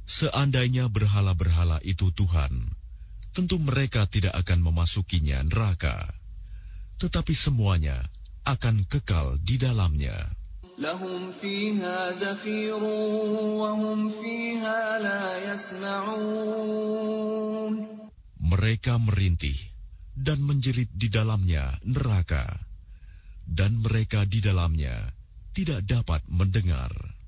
Seandainya berhala-berhala itu Tuhan, tentu mereka tidak akan memasukinya neraka, tetapi semuanya akan kekal di dalamnya. Lahum fiha zafirun wa hum fiha la yasma'un. Mereka merintih dan menjerit di dalamnya neraka, dan mereka di dalamnya tidak dapat mendengar.